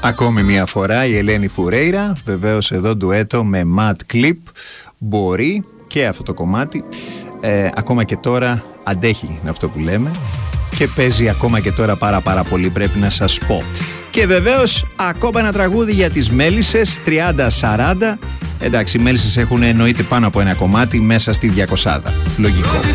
Ακόμη μια φορά η Ελένη Φουρέιρα, βεβαίως εδώ ντουέτο με Matt Clip. Μπορεί και αυτό το κομμάτι ακόμα και τώρα αντέχει, είναι αυτό που λέμε, και παίζει ακόμα και τώρα πάρα πολύ, πρέπει να σας πω. Και βεβαίως ακόμα ένα τραγούδι για τις μέλισσες, 30-40. Εντάξει, οι μέλισσες έχουν εννοείται πάνω από ένα κομμάτι μέσα στη 200. Λογικό.